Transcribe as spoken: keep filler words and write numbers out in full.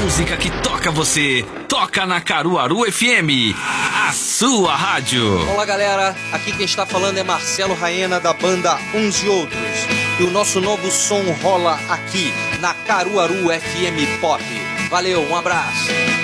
música que toca você, toca na Caruaru F M, a sua rádio. Olá galera, aqui quem está falando é Marcelo Raena da banda Uns e Outros. E o nosso novo som rola aqui na Caruaru F M Pop. Valeu, um abraço.